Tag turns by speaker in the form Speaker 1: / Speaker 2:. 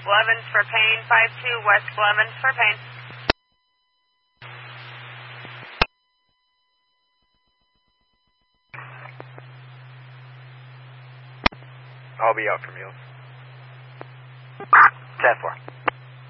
Speaker 1: Blevins for Payne, 52 West Blevins for Payne.
Speaker 2: I'll be out for meals.
Speaker 3: 10-4.